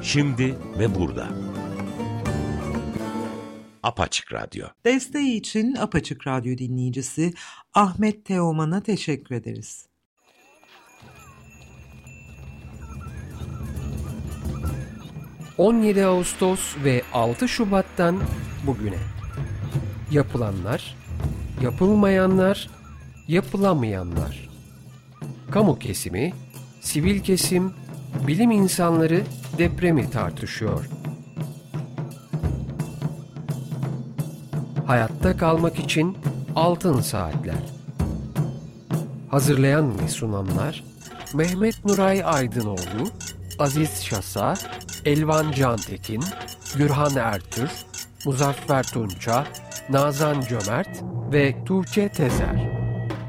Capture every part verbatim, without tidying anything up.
şimdi ve burada. Apaçık Radyo. Desteği için Apaçık Radyo dinleyicisi Ahmet Teoman'a teşekkür ederiz. on yedi Ağustos ve altı Şubat'tan bugüne yapılanlar, yapılmayanlar, yapılamayanlar. Kamu kesimi, sivil kesim, bilim insanları depremi tartışıyor. Hayatta kalmak için altın saatler. Hazırlayan ve sunanlar Mehmet Nuray Aydınoğlu, Aziz Şasa, Elvan Cantekin, Gürhan Ertür, Muzaffer Tunça, Nazan Cömert ve Tuğçe Tezer.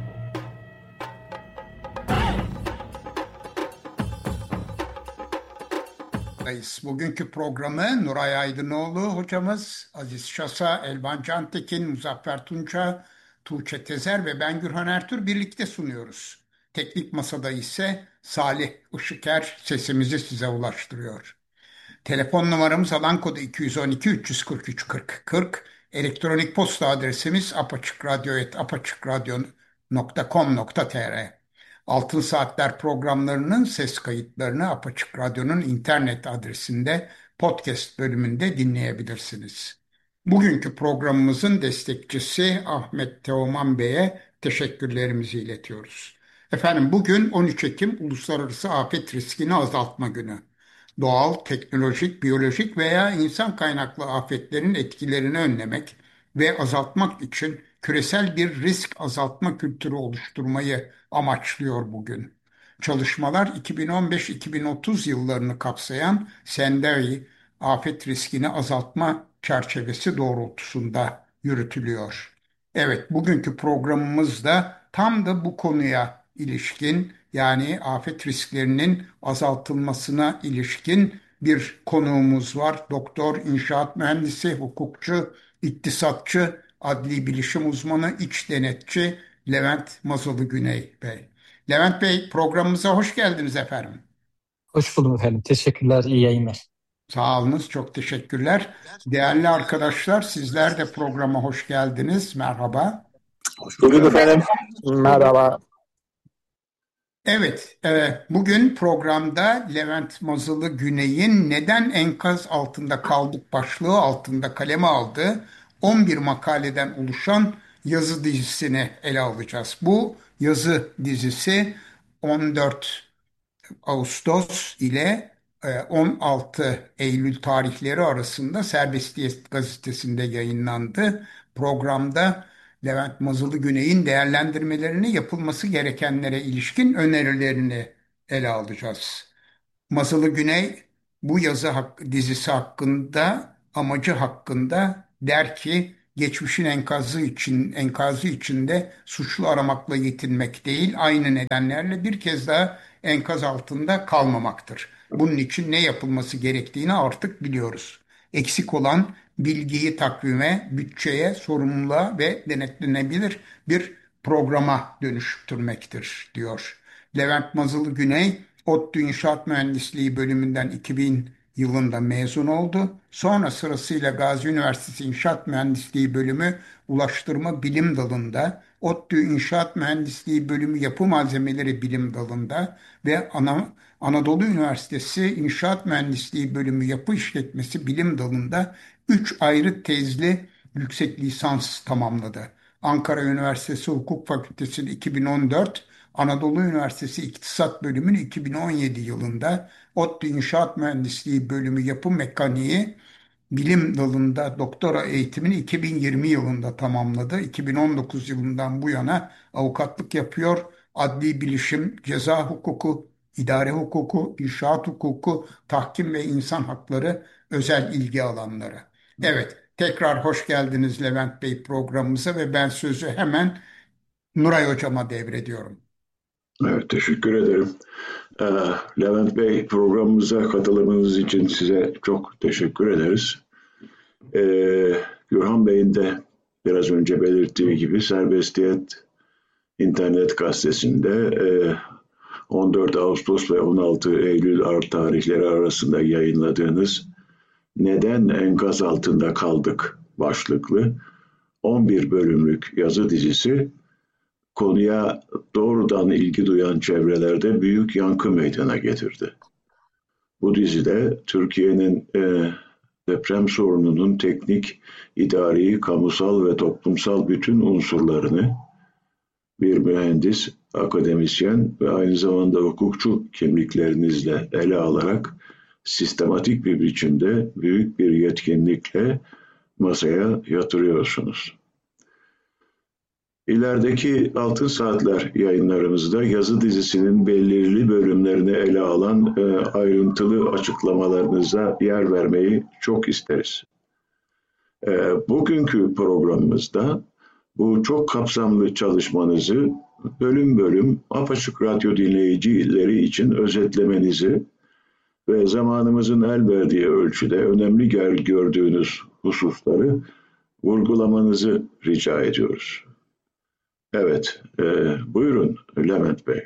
Bugünkü programı Nuray Aydınoğlu hocamız, Aziz Şasa, Elvan Cantekin, Muzaffer Tunça, Tuğçe Tezer ve ben Gürhan Ertür birlikte sunuyoruz. Teknik masada ise Salih Işıker sesimizi size ulaştırıyor. Telefon numaramız alan kodu iki yüz on iki üç yüz kırk üç kırk kırk. Elektronik posta adresimiz apaçıkradyo et apaçıkradyo nokta com nokta tr. Altın Saatler programlarının ses kayıtlarını Apaçık Radyo'nun internet adresinde podcast bölümünde dinleyebilirsiniz. Bugünkü programımızın destekçisi Ahmet Teoman Bey'e teşekkürlerimizi iletiyoruz. Efendim bugün on üç Ekim Uluslararası Afet Riskini Azaltma Günü. Doğal, teknolojik, biyolojik veya insan kaynaklı afetlerin etkilerini önlemek ve azaltmak için küresel bir risk azaltma kültürü oluşturmayı amaçlıyor bugün. Çalışmalar iki bin on beş iki bin otuz yıllarını kapsayan Sendai afet riskini azaltma çerçevesi doğrultusunda yürütülüyor. Evet, bugünkü programımızda tam da bu konuya ilişkin, yani afet risklerinin azaltılmasına ilişkin bir konuğumuz var. Doktor, inşaat mühendisi, hukukçu, iktisatçı, adli bilişim uzmanı, iç denetçi Levent Mazılı Güney Bey. Levent Bey, programımıza hoş geldiniz efendim. Hoş buldum efendim. Teşekkürler, iyi yayınlar. Sağ olunuz, çok teşekkürler. Değerli arkadaşlar, sizler de programa hoş geldiniz. Merhaba. Hoş bulduk efendim. Merhaba. Evet, e, bugün programda Levent Mazılı Güney'in "Neden enkaz altında kaldık" başlığı altında kaleme aldığı on bir makaleden oluşan yazı dizisini ele alacağız. Bu yazı dizisi on dört Ağustos ile on altı Eylül tarihleri arasında Serbestiyet gazetesinde yayınlandı. Programda Levent Mazılı Güney'in değerlendirmelerini, yapılması gerekenlere ilişkin önerilerini ele alacağız. Mazılı Güney bu yazı hak, dizisi hakkında, amacı hakkında der ki, geçmişin enkazı için enkazı içinde suçlu aramakla yetinmek değil, aynı nedenlerle bir kez daha enkaz altında kalmamaktır. Bunun için ne yapılması gerektiğini artık biliyoruz. Eksik olan bilgiyi takvime, bütçeye, sorumluluğa ve denetlenebilir bir programa dönüştürmektir diyor. Levent Mazılı Güney, ODTÜ İnşaat Mühendisliği bölümünden iki bin yılında mezun oldu. Sonra sırasıyla Gazi Üniversitesi İnşaat Mühendisliği bölümü Ulaştırma Bilim Dalı'nda, ODTÜ İnşaat Mühendisliği bölümü Yapı Malzemeleri Bilim Dalı'nda ve Ana, Anadolu Üniversitesi İnşaat Mühendisliği bölümü Yapı İşletmesi Bilim Dalı'nda üç ayrı tezli yüksek lisans tamamladı. Ankara Üniversitesi Hukuk Fakültesi'ni iki bin on dört, Anadolu Üniversitesi İktisat Bölümünü iki bin on yedi yılında, ODTÜ İnşaat Mühendisliği Bölümü Yapı Mekaniği Bilim Dalı'nda doktora eğitimini iki bin yirmi yılında tamamladı. iki bin on dokuz yılından bu yana avukatlık yapıyor. Adli bilişim, ceza hukuku, idare hukuku, inşaat hukuku, tahkim ve insan hakları özel ilgi alanları. Evet, tekrar hoş geldiniz Levent Bey programımıza ve ben sözü hemen Nuray Hocama devrediyorum. Evet, teşekkür ederim. Ee, Levent Bey, programımıza katılımınız için size çok teşekkür ederiz. Ee, Gürhan Bey'in de biraz önce belirttiği gibi Serbestiyet internet gazetesinde e, on dört Ağustos ve on altı Eylül tarihleri arasında yayınladığınız "Neden Enkaz Altında Kaldık" başlıklı on bir bölümlük yazı dizisi konuya doğrudan ilgi duyan çevrelerde büyük yankı meydana getirdi. Bu dizide Türkiye'nin e, deprem sorununun teknik, idari, kamusal ve toplumsal bütün unsurlarını bir mühendis, akademisyen ve aynı zamanda hukukçu kimliklerinizle ele alarak sistematik bir biçimde büyük bir yetkinlikle masaya yatırıyorsunuz. İlerideki Altın Saatler yayınlarımızda yazı dizisinin belirli bölümlerini ele alan e, ayrıntılı açıklamalarınıza yer vermeyi çok isteriz. E, bugünkü programımızda bu çok kapsamlı çalışmanızı bölüm bölüm Apaçık Radyo dinleyicileri için özetlemenizi ve zamanımızın el verdiği ölçüde önemli gördüğünüz hususları vurgulamanızı rica ediyoruz. Evet, e, buyurun Levent Bey.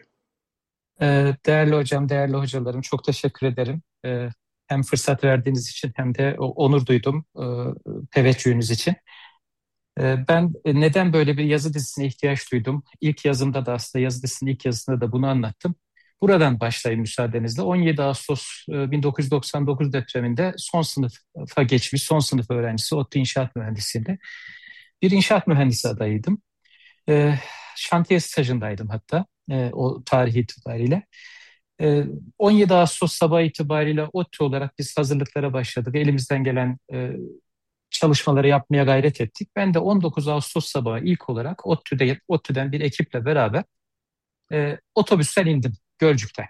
Ee, Değerli hocam, değerli hocalarım, çok teşekkür ederim. Ee, Hem fırsat verdiğiniz için hem de o- onur duydum e, teveccühünüz için. Ee, Ben e, neden böyle bir yazı dizisine ihtiyaç duydum? İlk yazımda da aslında yazı dizisinin ilk yazısında da bunu anlattım. Buradan başlayayım müsaadenizle. on yedi Ağustos e, bin dokuz yüz doksan dokuz depreminde son sınıfa geçmiş, son sınıf öğrencisi ODTÜ İnşaat Mühendisliğinde bir inşaat mühendisi adayıydım. E, Şantiye stajındaydım hatta e, o tarih itibariyle. E, on yedi Ağustos sabahı itibariyle ODTÜ olarak biz hazırlıklara başladık. Elimizden gelen e, çalışmaları yapmaya gayret ettik. Ben de on dokuz Ağustos sabahı ilk olarak ODTÜ'de, ODTÜ'den bir ekiple beraber e, otobüsten indim Gölcük'ten.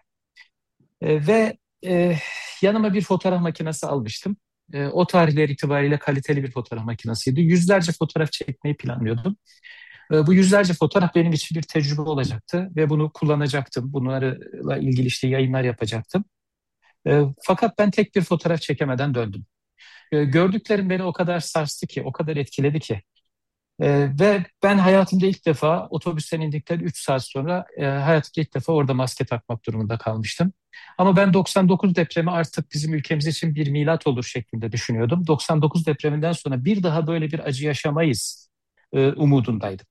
E, ve e, yanıma bir fotoğraf makinesi almıştım. E, o tarihler itibariyle kaliteli bir fotoğraf makinesiydi. Yüzlerce fotoğraf çekmeyi planlıyordum. E, Bu yüzlerce fotoğraf benim için bir tecrübe olacaktı ve bunu kullanacaktım. Bunlarla ilgili işte yayınlar yapacaktım. E, Fakat ben tek bir fotoğraf çekemeden döndüm. E, Gördüklerim beni o kadar sarstı ki, o kadar etkiledi ki. E, Ve ben hayatımda ilk defa otobüsten indikten üç saat sonra e, hayatımda ilk defa orada maske takmak durumunda kalmıştım. Ama ben doksan dokuz depremi artık bizim ülkemiz için bir milat olur şeklinde düşünüyordum. doksan dokuz depreminden sonra bir daha böyle bir acı yaşamayız e, umudundaydım.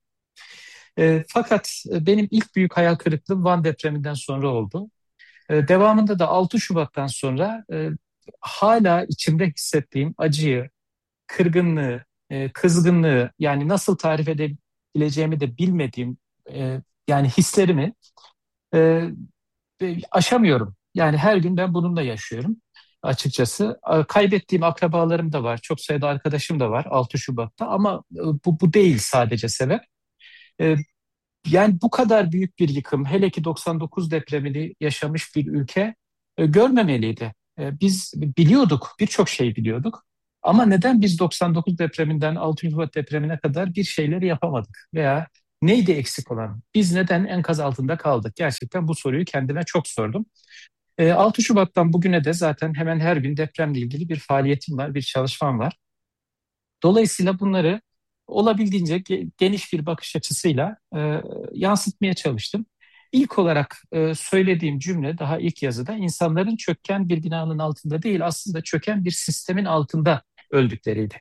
E, fakat e, benim ilk büyük hayal kırıklığım Van depreminden sonra oldu. E, devamında da altı Şubat'tan sonra e, hala içimde hissettiğim acıyı, kırgınlığı, e, kızgınlığı, yani nasıl tarif edebileceğimi de bilmediğim e, yani hislerimi e, e, aşamıyorum. Yani her gün ben bununla yaşıyorum açıkçası. A- Kaybettiğim akrabalarım da var, çok sayıda arkadaşım da var altı Şubat'ta, ama e, bu, bu değil sadece sebep. E, Yani bu kadar büyük bir yıkım, hele ki doksan dokuz depremini yaşamış bir ülke e, görmemeliydi. E, biz biliyorduk, birçok şey biliyorduk. Ama neden biz doksan dokuz depreminden altı Şubat depremine kadar bir şeyleri yapamadık? Veya neydi eksik olan? Biz neden enkaz altında kaldık? Gerçekten bu soruyu kendime çok sordum. E, altı Şubat'tan bugüne de zaten hemen her gün depremle ilgili bir faaliyetim var, bir çalışmam var. Dolayısıyla bunları olabildiğince ge- geniş bir bakış açısıyla e, yansıtmaya çalıştım. İlk olarak e, söylediğim cümle daha ilk yazıda, insanların çöken bir binanın altında değil, aslında çöken bir sistemin altında öldükleriydi.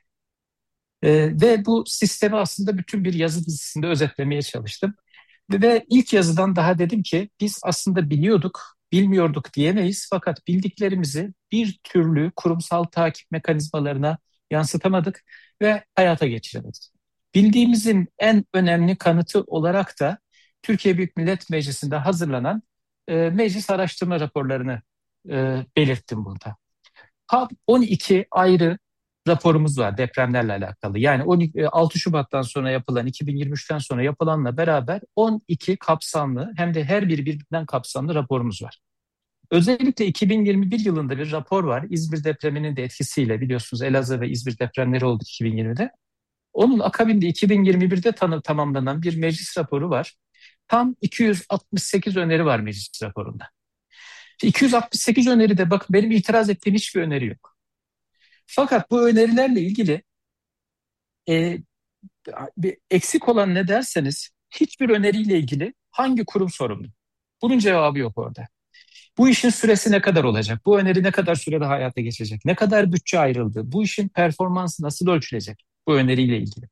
E, ve bu sistemi aslında bütün bir yazı dizisinde özetlemeye çalıştım. Ve, ve ilk yazıdan daha dedim ki biz aslında biliyorduk, bilmiyorduk diyemeyiz, fakat bildiklerimizi bir türlü kurumsal takip mekanizmalarına yansıtamadık ve hayata geçiremedik. Bildiğimizin en önemli kanıtı olarak da Türkiye Büyük Millet Meclisi'nde hazırlanan e, meclis araştırma raporlarını e, belirttim burada. Tam on iki ayrı raporumuz var depremlerle alakalı. Yani on iki, altı Şubat'tan sonra yapılan, iki bin yirmi üçten sonra yapılanla beraber on iki kapsamlı, hem de her biri birbirinden kapsamlı raporumuz var. Özellikle iki bin yirmi bir yılında bir rapor var. İzmir depreminin de etkisiyle, biliyorsunuz Elazığ ve İzmir depremleri oldu iki bin yirmide. Onun akabinde iki bin yirmi birde tanı, tamamlanan bir meclis raporu var. Tam iki yüz altmış sekiz öneri var meclis raporunda. iki yüz altmış sekiz öneride bakın, benim itiraz ettiğim hiçbir öneri yok. Fakat bu önerilerle ilgili e, bir eksik olan ne derseniz, hiçbir öneriyle ilgili hangi kurum sorumlu? Bunun cevabı yok orada. Bu işin süresi ne kadar olacak? Bu öneri ne kadar sürede hayata geçecek? Ne kadar bütçe ayrıldı? Bu işin performansı nasıl ölçülecek bu öneriyle ilgili?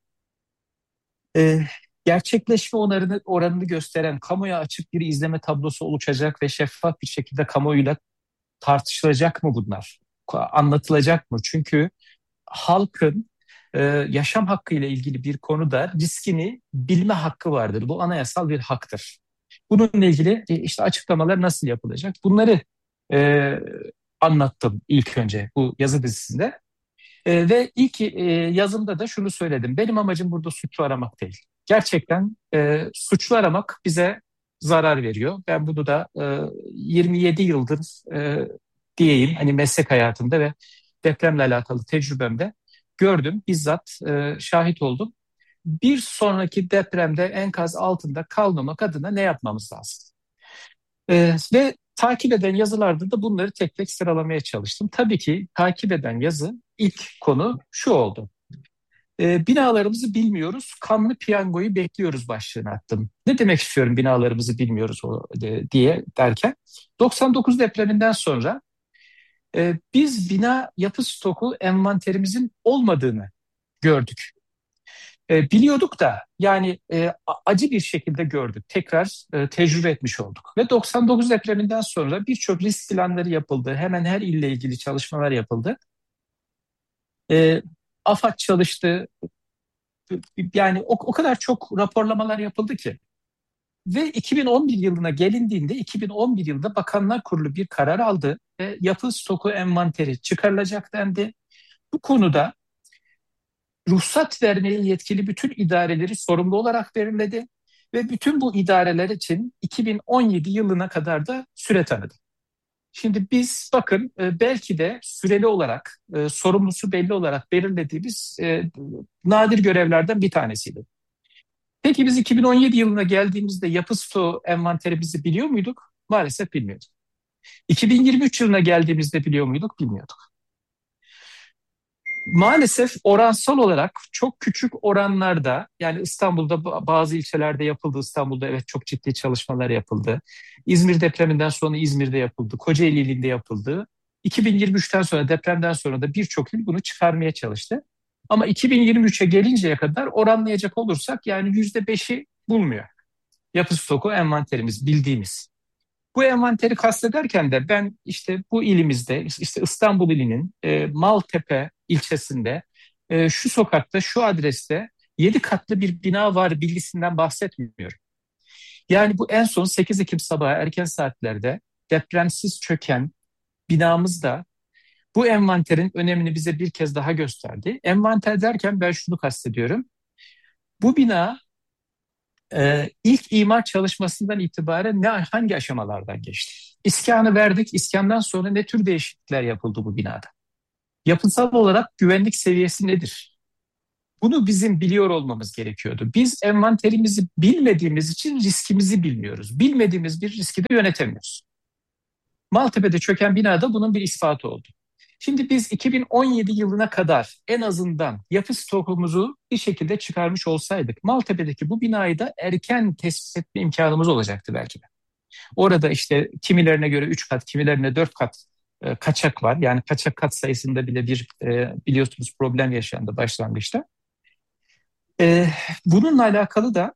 Ee, gerçekleşme oranını, oranını gösteren kamuya açık bir izleme tablosu oluşacak ve şeffaf bir şekilde kamuoyuyla tartışılacak mı bunlar? Anlatılacak mı? Çünkü halkın e, yaşam hakkı ile ilgili bir konuda riskini bilme hakkı vardır. Bu anayasal bir haktır. Bununla ilgili e, işte açıklamalar nasıl yapılacak? Bunları e, anlattım ilk önce bu yazı dizisinde. E, ve ilk e, yazımda da şunu söyledim. Benim amacım burada suçlu aramak değil. Gerçekten e, suçlu aramak bize zarar veriyor. Ben bunu da e, yirmi yedi yıldır e, diyeyim hani meslek hayatımda ve depremle alakalı tecrübemde gördüm. Bizzat e, şahit oldum. Bir sonraki depremde enkaz altında kalmamak adına ne yapmamız lazım? E, ve takip eden yazılarda da bunları tek tek sıralamaya çalıştım. Tabii ki takip eden yazı ilk konu şu oldu. E, binalarımızı bilmiyoruz, kanlı piyangoyu bekliyoruz başlığını attım. Ne demek istiyorum binalarımızı bilmiyoruz o, e, diye derken doksan dokuz depreminden sonra e, biz bina yapı stoku envanterimizin olmadığını gördük. E, biliyorduk da yani e, acı bir şekilde gördük. Tekrar e, tecrübe etmiş olduk. Ve doksan dokuz depreminden sonra birçok risk planları yapıldı. Hemen her ille ilgili çalışmalar yapıldı. E, AFAD çalıştı. Yani o, o kadar çok raporlamalar yapıldı ki. Ve iki bin on bir yılına gelindiğinde iki bin on bir yılında Bakanlar Kurulu bir karar aldı ve yapı stoku envanteri çıkarılacak dendi. Bu konuda ruhsat vermeye yetkili bütün idareleri sorumlu olarak belirledi ve bütün bu idareler için iki bin on yedi yılına kadar da süre tanıdı. Şimdi biz bakın e, belki de süreli olarak e, sorumlusu belli olarak belirlediğimiz e, nadir görevlerden bir tanesiydi. Peki biz iki bin on yedi yılına geldiğimizde yapı stoğu envanterimizi biliyor muyduk? Maalesef bilmiyorduk. iki bin yirmi üç yılına geldiğimizde biliyor muyduk? Bilmiyorduk. Maalesef oransal olarak çok küçük oranlarda yani İstanbul'da bazı ilçelerde yapıldı. İstanbul'da evet çok ciddi çalışmalar yapıldı. İzmir depreminden sonra İzmir'de yapıldı. Kocaeli ilinde yapıldı. iki bin yirmi üçten sonra depremden sonra da birçok il bunu çıkarmaya çalıştı. Ama iki bin yirmi üçe gelinceye kadar oranlayacak olursak yani yüzde beşi bulmuyor. Yapı stoku envanterimiz bildiğimiz. Bu envanteri kastederken de ben işte bu ilimizde işte İstanbul ilinin e, Maltepe ilçesinde e, şu sokakta şu adreste yedi katlı bir bina var bilgisinden bahsetmiyorum. Yani bu en son sekiz Ekim sabahı erken saatlerde depremsiz çöken binamızda bu envanterin önemini bize bir kez daha gösterdi. Envanter derken ben şunu kastediyorum. Bu bina e, ilk imar çalışmasından itibaren ne hangi aşamalardan geçti? İskanı verdik. İskandan sonra ne tür değişiklikler yapıldı bu binada? Yapısal olarak güvenlik seviyesi nedir? Bunu bizim biliyor olmamız gerekiyordu. Biz envanterimizi bilmediğimiz için riskimizi bilmiyoruz. Bilmediğimiz bir riski de yönetemiyoruz. Maltepe'de çöken binada bunun bir ispatı oldu. Şimdi biz iki bin on yedi yılına kadar en azından yapı stokumuzu bir şekilde çıkarmış olsaydık Maltepe'deki bu binayı da erken tespit etme imkanımız olacaktı belki de. Orada işte kimilerine göre üç kat, kimilerine dört kat e, kaçak var. Yani kaçak kat sayısında bile bir e, biliyorsunuz problem yaşandı başlangıçta. E, bununla alakalı da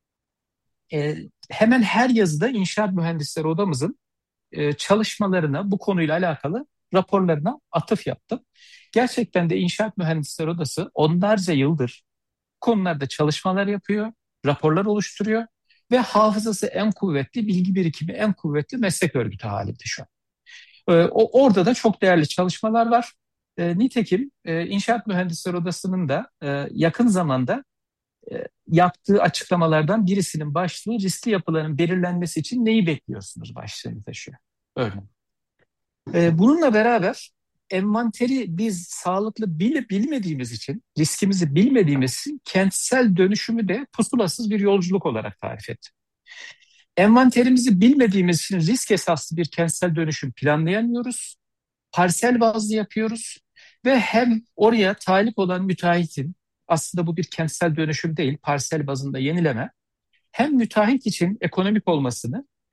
e, hemen her yazıda İnşaat Mühendisleri Odamızın e, çalışmalarına bu konuyla alakalı raporlarına atıf yaptım. Gerçekten de İnşaat Mühendisleri Odası onlarca yıldır konularda çalışmalar yapıyor, raporlar oluşturuyor ve hafızası en kuvvetli, bilgi birikimi en kuvvetli meslek örgütü halinde şu an. E, o, orada da çok değerli çalışmalar var. E, nitekim e, İnşaat Mühendisleri Odası'nın da e, yakın zamanda e, yaptığı açıklamalardan birisinin başlığı riskli yapıların belirlenmesi için neyi bekliyorsunuz başlığını taşıyor. Örneğin. E, bununla beraber envanteri biz sağlıklı bil, bilmediğimiz için, riskimizi bilmediğimiz için kentsel dönüşümü de pusulasız bir yolculuk olarak tarif etti. Envanterimizi bilmediğimiz için risk esaslı bir kentsel dönüşüm planlayamıyoruz. Parsel bazlı yapıyoruz ve hem oraya talip olan müteahhitin aslında bu bir kentsel dönüşüm değil, parsel bazında yenileme hem müteahhit için ekonomik olmasını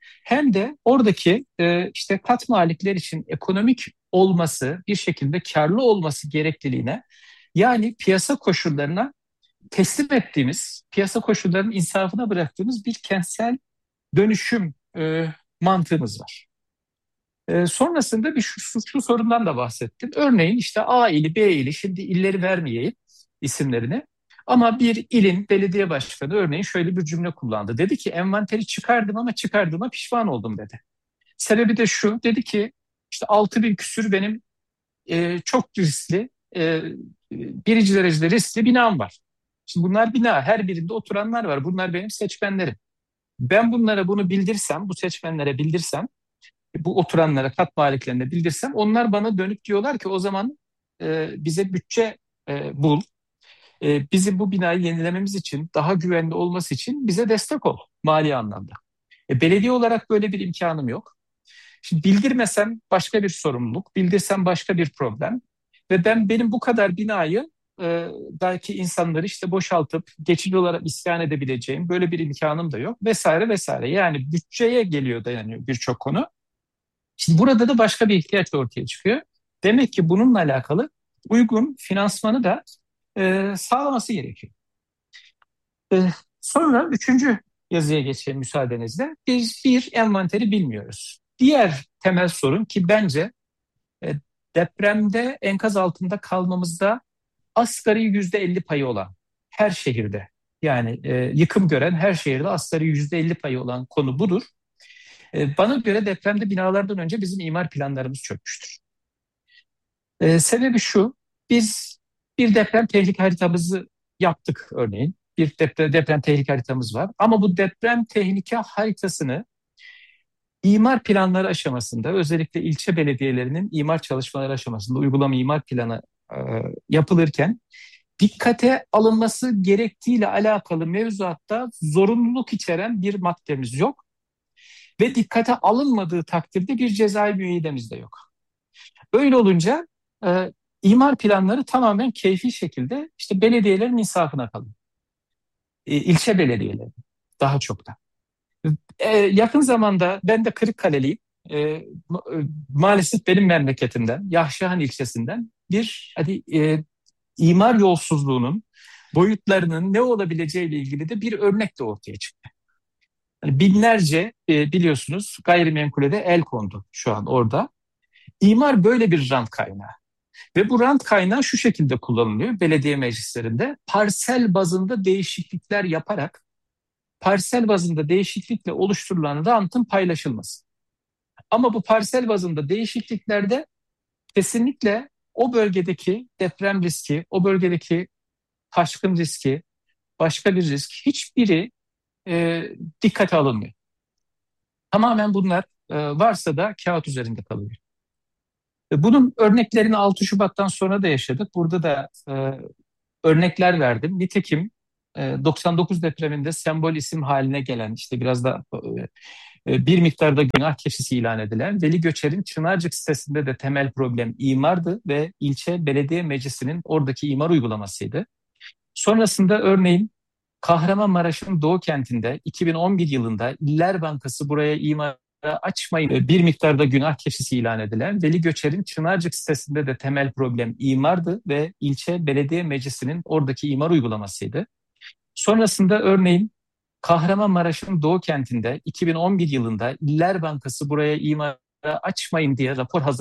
hem de oradaki e, işte kat malikler için ekonomik olması, bir şekilde karlı olması gerekliliğine, yani piyasa koşullarına teslim ettiğimiz, piyasa koşullarının insafına bıraktığımız bir kentsel dönüşüm e, mantığımız var. E, sonrasında bir şu, şu, şu sorundan da bahsettim. Örneğin işte A ili, B ili, şimdi illeri vermeyeyim isimlerini. Ama bir ilin belediye başkanı örneğin şöyle bir cümle kullandı. Dedi ki envanteri çıkardım ama çıkardığıma pişman oldum dedi. Sebebi de şu, dedi ki işte altı bin küsür benim e, çok riskli, e, birinci derecede riskli binam var. Şimdi bunlar bina, her birinde oturanlar var. Bunlar benim seçmenlerim. Ben bunlara bunu bildirsem, bu seçmenlere bildirsem, bu oturanlara, kat maliklerine bildirsem, onlar bana dönüp diyorlar ki o zaman e, bize bütçe e, bul. E, bizim bu binayı yenilememiz için, daha güvenli olması için bize destek ol mali anlamda. E, belediye olarak böyle bir imkanım yok. Şimdi bildirmesem başka bir sorumluluk, bildirsem başka bir problem. Ve ben benim bu kadar binayı e, belki insanları işte boşaltıp geçici olarak iskan edebileceğim böyle bir imkanım da yok vesaire vesaire. Yani bütçeye geliyor dayanıyor birçok konu. Şimdi burada da başka bir ihtiyaç ortaya çıkıyor. Demek ki bununla alakalı uygun finansmanı da e, sağlaması gerekiyor. E, sonra üçüncü yazıya geçelim müsaadenizle. Biz bir envanteri bilmiyoruz. Diğer temel sorun ki bence e, depremde enkaz altında kalmamızda asgari yüzde elli payı olan her şehirde, yani e, yıkım gören her şehirde asgari yüzde elli payı olan konu budur. E, bana göre depremde binalardan önce bizim imar planlarımız çökmüştür. E, sebebi şu, biz bir deprem tehlike haritamızı yaptık örneğin. Bir deprem, deprem tehlike haritamız var. Ama bu deprem tehlike haritasını imar planları aşamasında, özellikle ilçe belediyelerinin imar çalışmaları aşamasında uygulama imar planı e, yapılırken dikkate alınması gerektiğiyle alakalı mevzuatta zorunluluk içeren bir maddemiz yok. Ve dikkate alınmadığı takdirde bir cezai müeyyidemiz de yok. Böyle olunca e, imar planları tamamen keyfi şekilde işte belediyelerin insafına kalıyor. E, ilçe belediyeleri daha çok da. E, yakın zamanda ben de Kırıkkaleliyim. E, ma- maalesef benim memleketimden, Yahşihan ilçesinden bir hadi e, imar yolsuzluğunun boyutlarının ne olabileceğiyle ilgili de bir örnek de ortaya çıktı. Yani binlerce e, biliyorsunuz gayrimenkule de el kondu şu an orada. İmar böyle bir rant kaynağı. Ve bu rant kaynağı şu şekilde kullanılıyor belediye meclislerinde. Parsel bazında değişiklikler yaparak parsel bazında değişiklikle oluşturulan rantın paylaşılması. Ama bu parsel bazında değişikliklerde kesinlikle o bölgedeki deprem riski, o bölgedeki taşkın riski, başka bir risk hiçbiri e, dikkate alınmıyor. Tamamen bunlar e, varsa da kağıt üzerinde kalıyor. E, bunun örneklerini altı Şubat'tan sonra da yaşadık. Burada da e, örnekler verdim. Nitekim e, doksan dokuz depreminde sembol isim haline gelen işte biraz da e, bir miktarda günah keçisi ilan edilen Veli Göçer'in Çınarcık sitesinde de temel problem imardı ve ilçe belediye meclisinin oradaki imar uygulamasıydı. Sonrasında örneğin Kahramanmaraş'ın Doğu kentinde iki bin on bir yılında İller Bankası buraya imara açmayın bir miktarda günah keçisi ilan edilen Veli Göçer'in Çınarcık sitesinde de temel problem imardı ve ilçe belediye meclisinin oradaki imar uygulamasıydı. Sonrasında örneğin Kahramanmaraş'ın Doğu kentinde iki bin on bir yılında İller Bankası buraya imara açmayın diye rapor hazırladı.